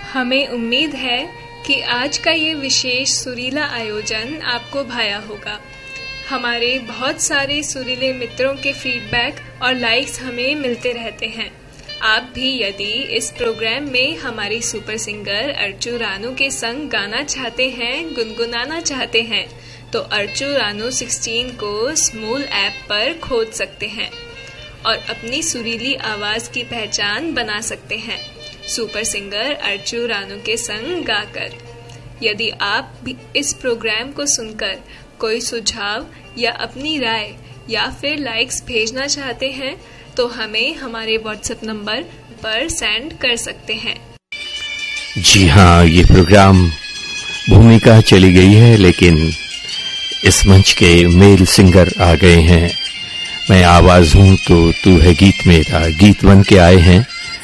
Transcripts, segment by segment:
हमें उम्मीद है कि आज का ये विशेष सुरीला आयोजन आपको भाया होगा। हमारे बहुत सारे सुरीले मित्रों के फीडबैक और लाइक्स हमें मिलते रहते हैं। आप भी यदि इस प्रोग्राम में हमारी सुपर सिंगर अर्चू रानू के संग गाना चाहते हैं, गुनगुनाना चाहते हैं, तो अर्चू रानू 16 को स्मूल ऐप पर खोज सकते हैं और अपनी सुरीली आवाज की पहचान बना सकते हैं सुपर सिंगर अर्चू रानू के संग गाकर। यदि आप भी इस प्रोग्राम को सुनकर कोई सुझाव या अपनी राय या फिर लाइक्स भेजना चाहते हैं तो हमें हमारे व्हाट्सएप नंबर पर सेंड कर सकते हैं। जी हाँ, ये प्रोग्राम भूमिका चली गई है, लेकिन इस मंच के मेल सिंगर आ गए हैं। मैं आवाज हूं तो तू है गीत मेरा, गीत बन के आए हैं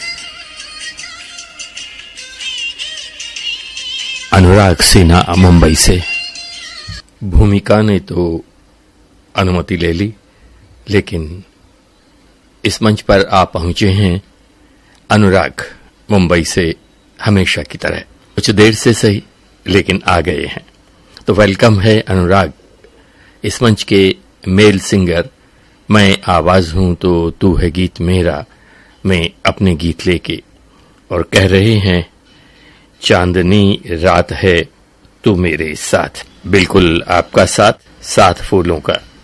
अनुराग सिन्हा मुंबई से। भूमिका ने तो अनुमति ले ली, लेकिन इस मंच पर आप पहुंचे हैं अनुराग मुंबई से, हमेशा की तरह कुछ देर से सही लेकिन आ गए हैं। तो वेलकम है अनुराग, इस मंच के मेल सिंगर। मैं आवाज हूं तो तू है गीत मेरा में अपने गीत लेके, और कह रहे हैं चांदनी रात है तू मेरे साथ। बिल्कुल आपका साथ, साथ फूलों का।